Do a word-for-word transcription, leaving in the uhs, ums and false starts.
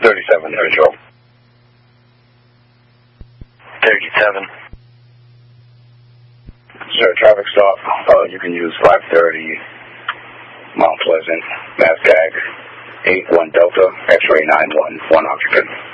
thirty-seven, control. thirty-seven. Sir, traffic stop. Uh, you can use five thirty, Mount Pleasant, Mass Gag, eight one Delta, X-ray nine one, one occupant.